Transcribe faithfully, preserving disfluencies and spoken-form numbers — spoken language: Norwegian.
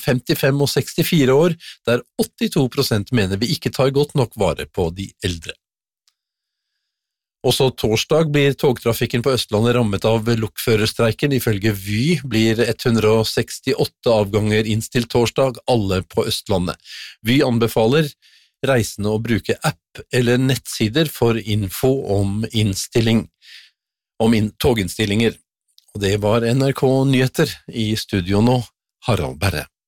femtifem og sekstifire år, der åttito prosent mener vi ikke tar godt nok vare på de eldre. Også torsdag blir togtrafikken på Østlandet rammet av lokførerstreiken. Ifølge Vy blir ett hundre sekstiåtte avganger innstilt torsdag, alle på Østlandet. Vy anbefaler reisende å bruke app eller nettsider for info om innstilling, om in- toginnstillinger. Og det var N R K Nyheter, i studio nå, Harald Berre.